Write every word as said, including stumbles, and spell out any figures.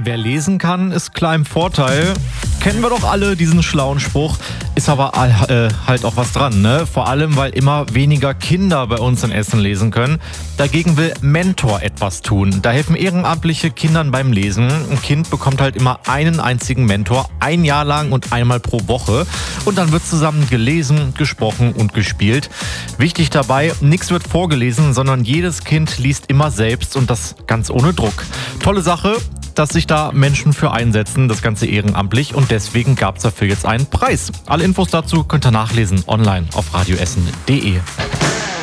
Wer lesen kann, ist klar im Vorteil. Kennen wir doch alle diesen schlauen Spruch. Ist aber äh, halt auch was dran, ne? Vor allem, weil immer weniger Kinder bei uns in Essen lesen können. Dagegen will Mentor etwas tun. Da helfen ehrenamtliche Kindern beim Lesen. Ein Kind bekommt halt immer einen einzigen Mentor, ein Jahr lang und einmal pro Woche. Und dann wird zusammen gelesen, gesprochen und gespielt. Wichtig dabei, nichts wird vorgelesen, sondern jedes Kind liest immer selbst und das ganz ohne Druck. Tolle Sache, dass sich da Menschen für einsetzen, das Ganze ehrenamtlich, und deswegen gab es dafür jetzt einen Preis. Alle Infos dazu könnt ihr nachlesen online auf radioessen punkt de.